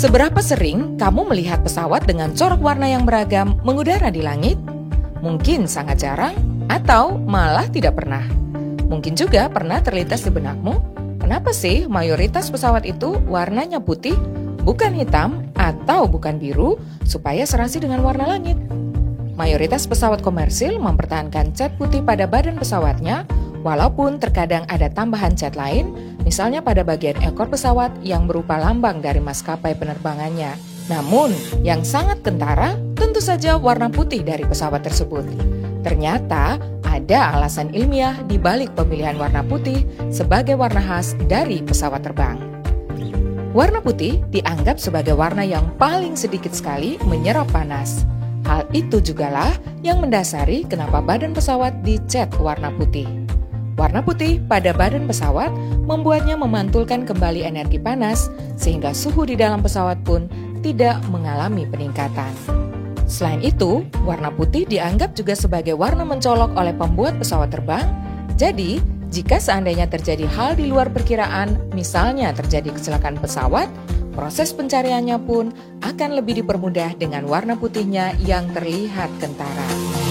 Seberapa sering kamu melihat pesawat dengan corak warna yang beragam mengudara di langit? Mungkin sangat jarang, atau malah tidak pernah. Mungkin juga pernah terlintas di benakmu, kenapa sih mayoritas pesawat itu warnanya putih, bukan hitam, atau bukan biru, supaya serasi dengan warna langit? Mayoritas pesawat komersil mempertahankan cat putih pada badan pesawatnya, walaupun terkadang ada tambahan cat lain, misalnya pada bagian ekor pesawat yang berupa lambang dari maskapai penerbangannya. Namun, yang sangat kentara tentu saja warna putih dari pesawat tersebut. Ternyata, ada alasan ilmiah di balik pemilihan warna putih sebagai warna khas dari pesawat terbang. Warna putih dianggap sebagai warna yang paling sedikit sekali menyerap panas. Hal itu jugalah yang mendasari kenapa badan pesawat dicat warna putih. Warna putih pada badan pesawat membuatnya memantulkan kembali energi panas sehingga suhu di dalam pesawat pun tidak mengalami peningkatan. Selain itu, warna putih dianggap juga sebagai warna mencolok oleh pembuat pesawat terbang. Jadi, jika seandainya terjadi hal di luar perkiraan, misalnya terjadi kecelakaan pesawat, proses pencariannya pun akan lebih dipermudah dengan warna putihnya yang terlihat kentara.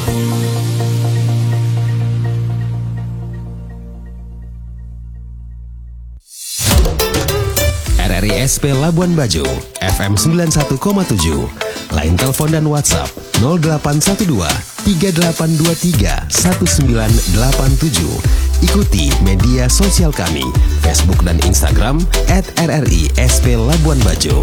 RRI SP Labuan Bajo, FM 91,7. Line telepon dan WhatsApp 0812 3823 1987. Ikuti media sosial kami, Facebook dan Instagram @RRI SP Labuan Bajo.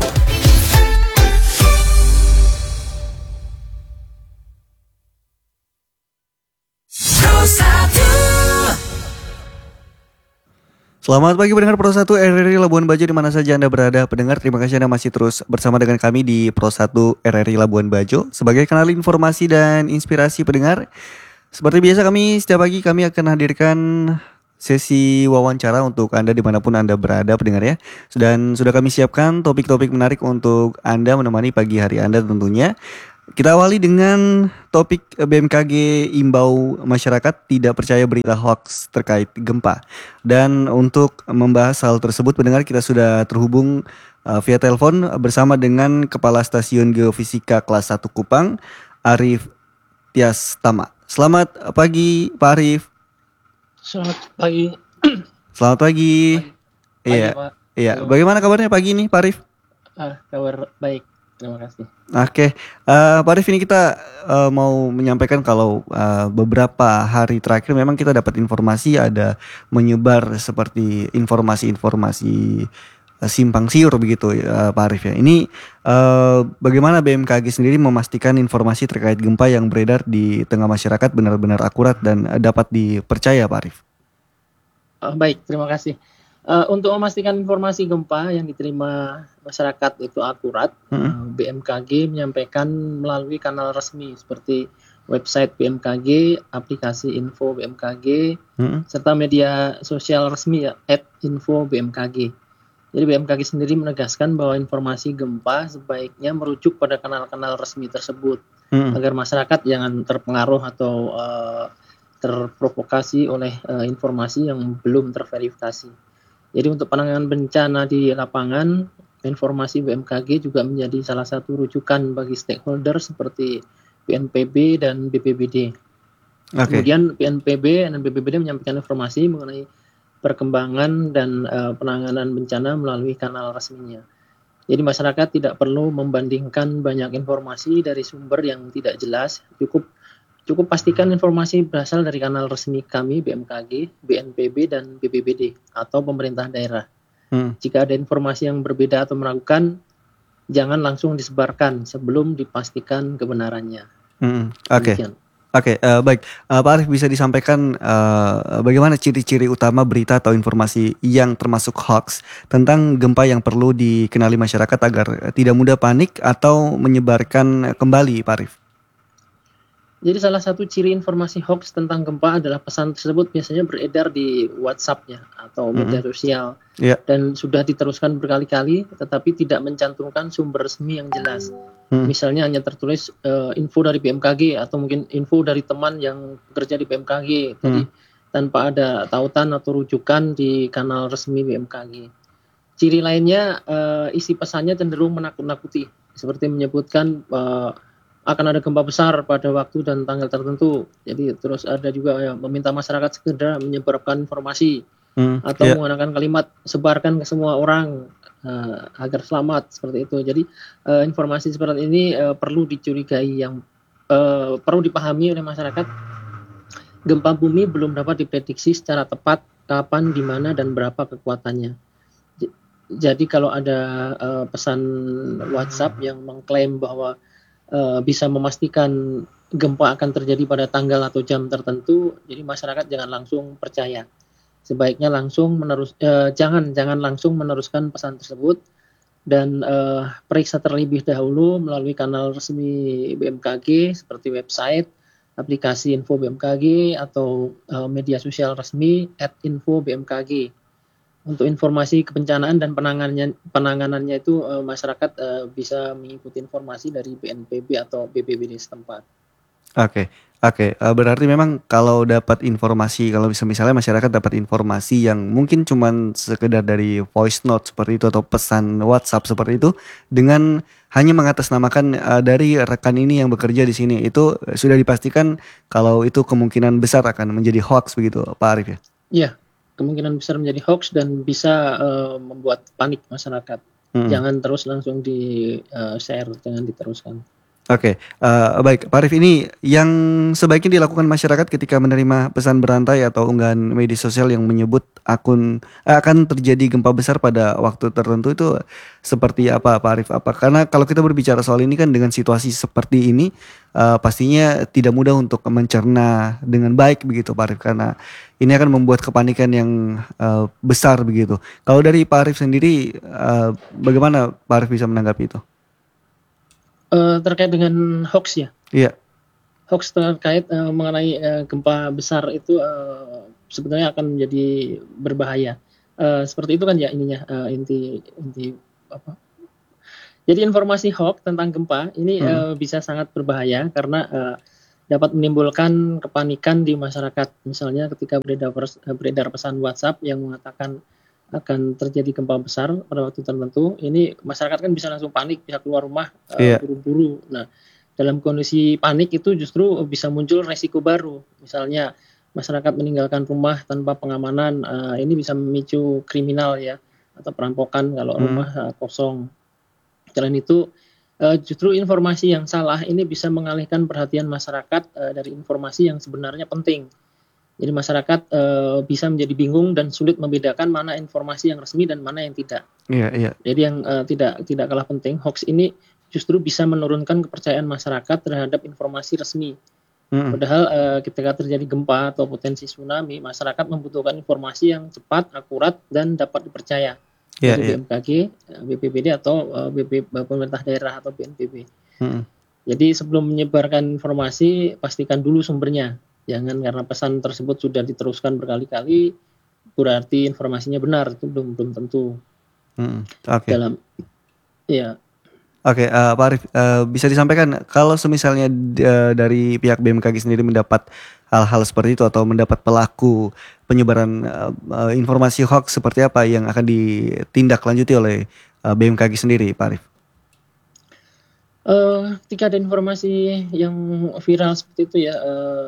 Selamat pagi pendengar Pro 1 RRI Labuan Bajo di mana saja Anda berada. Pendengar, terima kasih Anda masih terus bersama dengan kami di Pro 1 RRI Labuan Bajo sebagai kanal informasi dan inspirasi pendengar. Seperti biasa setiap pagi kami akan hadirkan sesi wawancara untuk Anda dimanapun Anda berada pendengar ya. Dan sudah kami siapkan topik-topik menarik untuk Anda menemani pagi hari Anda tentunya. Kita awali dengan topik BMKG imbau masyarakat tidak percaya berita hoax terkait gempa. Dan untuk membahas hal tersebut pendengar, kita sudah terhubung via telepon bersama dengan Kepala Stasiun Geofisika Kelas 1 Kupang, Arief Tiastama. Selamat pagi Pak Arief. Selamat pagi. Selamat pagi. Iya. Pak. Iya. Bagaimana kabarnya pagi ini Pak Arief? Kabar baik. Terima kasih. Oke, Pak Arief, ini kita mau menyampaikan kalau beberapa hari terakhir memang kita dapat informasi ada menyebar seperti informasi-informasi simpang siur begitu Pak Arief ya. Ini bagaimana BMKG sendiri memastikan informasi terkait gempa yang beredar di tengah masyarakat benar-benar akurat dan dapat dipercaya Pak Arief? Baik, terima kasih. Untuk memastikan informasi gempa yang diterima masyarakat itu akurat, BMKG menyampaikan melalui kanal resmi seperti website BMKG, aplikasi info BMKG, serta media sosial resmi ya, @info BMKG. Jadi BMKG sendiri menegaskan bahwa informasi gempa sebaiknya merujuk pada kanal-kanal resmi tersebut, agar masyarakat jangan terpengaruh atau terprovokasi oleh informasi yang belum terverifikasi. Jadi untuk penanganan bencana di lapangan, informasi BMKG juga menjadi salah satu rujukan bagi stakeholder seperti BNPB dan BPBD. Okay. Kemudian BNPB dan BPBD menyampaikan informasi mengenai perkembangan dan penanganan bencana melalui kanal resminya. Jadi masyarakat tidak perlu membandingkan banyak informasi dari sumber yang tidak jelas, cukup pastikan informasi berasal dari kanal resmi kami, BMKG, BNPB, dan BPBD, atau pemerintah daerah. Jika ada informasi yang berbeda atau meragukan, jangan langsung disebarkan sebelum dipastikan kebenarannya. Oke, baik. Pak Arief, bisa disampaikan bagaimana ciri-ciri utama berita atau informasi yang termasuk hoax tentang gempa yang perlu dikenali masyarakat agar tidak mudah panik atau menyebarkan kembali, Pak Arief? Jadi salah satu ciri informasi hoax tentang gempa adalah pesan tersebut biasanya beredar di WhatsApp-nya atau media sosial dan sudah diteruskan berkali-kali tetapi tidak mencantumkan sumber resmi yang jelas. Misalnya hanya tertulis info dari BMKG atau mungkin info dari teman yang bekerja di BMKG, jadi tanpa ada tautan atau rujukan di kanal resmi BMKG. Ciri lainnya isi pesannya cenderung menakut-nakuti, seperti menyebutkan akan ada gempa besar pada waktu dan tanggal tertentu. Jadi terus ada juga yang meminta masyarakat segera menyebarkan informasi atau menggunakan kalimat sebarkan ke semua orang agar selamat, seperti itu. Jadi informasi seperti ini perlu dicurigai, yang perlu dipahami oleh masyarakat. Gempa bumi belum dapat diprediksi secara tepat kapan, di mana, dan berapa kekuatannya. Jadi kalau ada pesan WhatsApp yang mengklaim bahwa bisa memastikan gempa akan terjadi pada tanggal atau jam tertentu, jadi masyarakat jangan langsung percaya. Sebaiknya jangan langsung meneruskan pesan tersebut, dan periksa terlebih dahulu melalui kanal resmi BMKG seperti website, aplikasi info BMKG, atau media sosial resmi @info-bmkg. Untuk informasi kebencanaan dan penanganannya itu masyarakat bisa mengikuti informasi dari BNPB atau BPBD setempat. Oke. Berarti memang kalau dapat informasi, kalau misalnya masyarakat dapat informasi yang mungkin cuman sekedar dari voice note seperti itu atau pesan WhatsApp seperti itu, dengan hanya mengatasnamakan dari rekan ini yang bekerja di sini, itu sudah dipastikan kalau itu kemungkinan besar akan menjadi hoax begitu, Pak Arief ya? Iya, kemungkinan besar menjadi hoax dan bisa membuat panik masyarakat. Jangan terus langsung di-share, jangan diteruskan. Oke, baik Pak Arief, ini yang sebaiknya dilakukan masyarakat ketika menerima pesan berantai atau unggahan media sosial yang menyebut akan terjadi gempa besar pada waktu tertentu itu seperti apa Pak Arief? Karena kalau kita berbicara soal ini kan dengan situasi seperti ini pastinya tidak mudah untuk mencerna dengan baik begitu Pak Arief, karena ini akan membuat kepanikan yang besar begitu. Kalau dari Pak Arief sendiri, bagaimana Pak Arief bisa menanggapi itu? Terkait dengan hoax ya? Iya. Hoax terkait mengenai gempa besar itu sebenarnya akan menjadi berbahaya. Seperti itu kan ya ininya, inti apa? Jadi informasi hoax tentang gempa ini bisa sangat berbahaya karena dapat menimbulkan kepanikan di masyarakat. Misalnya ketika beredar pesan WhatsApp yang mengatakan akan terjadi gempa besar pada waktu tertentu, ini masyarakat kan bisa langsung panik, bisa keluar rumah buru-buru. Nah, dalam kondisi panik itu justru bisa muncul resiko baru. Misalnya masyarakat meninggalkan rumah tanpa pengamanan, ini bisa memicu kriminal ya, atau perampokan kalau rumah kosong. Selain itu, justru informasi yang salah ini bisa mengalihkan perhatian masyarakat dari informasi yang sebenarnya penting. Jadi masyarakat bisa menjadi bingung dan sulit membedakan mana informasi yang resmi dan mana yang tidak. Iya. Jadi yang tidak kalah penting, hoax ini justru bisa menurunkan kepercayaan masyarakat terhadap informasi resmi. Padahal ketika terjadi gempa atau potensi tsunami, masyarakat membutuhkan informasi yang cepat, akurat, dan dapat dipercaya dari BMKG, BPBD atau pemerintah daerah atau BNPB. Jadi sebelum menyebarkan informasi, pastikan dulu sumbernya. Jangan karena pesan tersebut sudah diteruskan berkali-kali berarti informasinya benar, itu belum tentu. Oke. Pak Arief, bisa disampaikan kalau semisalnya dari pihak BMKG sendiri mendapat hal-hal seperti itu atau mendapat pelaku penyebaran informasi hoax, seperti apa yang akan ditindaklanjuti oleh BMKG sendiri, Pak Arief? Ketika ada informasi yang viral seperti itu ya,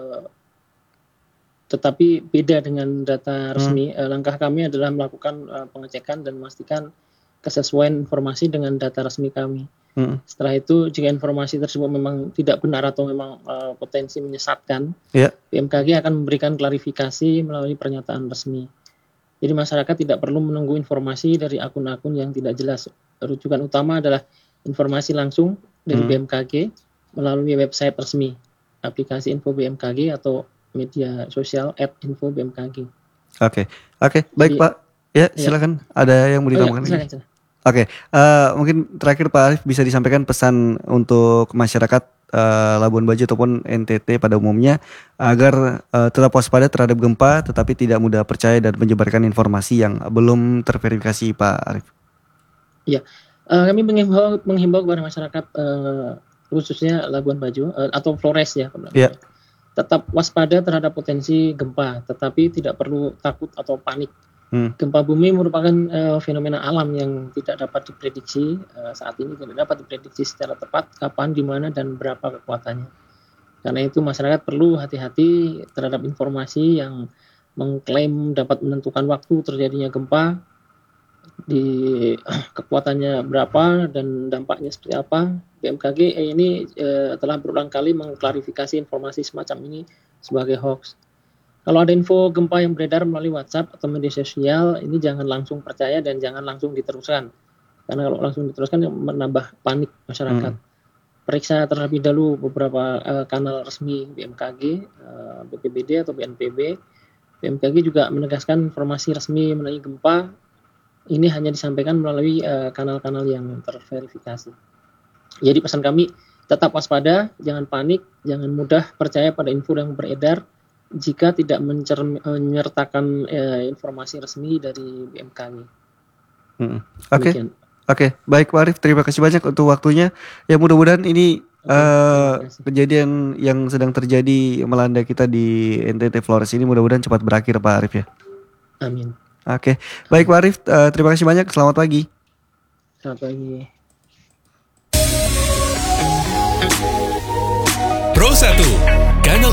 tetapi beda dengan data resmi, langkah kami adalah melakukan pengecekan dan memastikan kesesuaian informasi dengan data resmi kami. Setelah itu, jika informasi tersebut memang tidak benar atau memang potensi menyesatkan, BMKG akan memberikan klarifikasi melalui pernyataan resmi. Jadi masyarakat tidak perlu menunggu informasi dari akun-akun yang tidak jelas. Rujukan utama adalah informasi langsung dari BMKG melalui website resmi, aplikasi info BMKG atau media sosial @info-bmkg. Oke, baik Pak. Ya, silakan. Ada yang mau ditambahkan? Silakan. Oke, mungkin terakhir Pak Arief bisa disampaikan pesan untuk masyarakat Labuan Bajo ataupun NTT pada umumnya agar tetap waspada terhadap gempa, tetapi tidak mudah percaya dan menyebarkan informasi yang belum terverifikasi, Pak Arief. Iya, kami menghimbau kepada masyarakat khususnya Labuan Bajo atau Flores ya. Tetap waspada terhadap potensi gempa, tetapi tidak perlu takut atau panik. Gempa bumi merupakan fenomena alam yang tidak dapat diprediksi. Saat ini tidak dapat diprediksi secara tepat kapan, di mana, dan berapa kekuatannya. Karena itu masyarakat perlu hati-hati terhadap informasi yang mengklaim dapat menentukan waktu terjadinya gempa, di kekuatannya berapa dan dampaknya seperti apa. BMKG ini telah berulang kali mengklarifikasi informasi semacam ini sebagai hoax. Kalau ada info gempa yang beredar melalui WhatsApp atau media sosial, ini jangan langsung percaya dan jangan langsung diteruskan. Karena kalau langsung diteruskan menambah panik masyarakat. Periksa terlebih dahulu beberapa kanal resmi BMKG, BPBD atau BNPB. BMKG juga menegaskan informasi resmi mengenai gempa ini hanya disampaikan melalui kanal-kanal yang terverifikasi. Jadi pesan kami, tetap waspada, jangan panik, jangan mudah percaya pada info yang beredar jika tidak menyertakan informasi resmi dari BMKG. Oke, baik Pak Arief, terima kasih banyak untuk waktunya. Ya mudah-mudahan ini kejadian yang sedang terjadi melanda kita di NTT Flores ini mudah-mudahan cepat berakhir Pak Arief ya. Amin. Oke, baik Pak Arief, terima kasih banyak. Selamat pagi. Selamat pagi. Pro 1, Kanal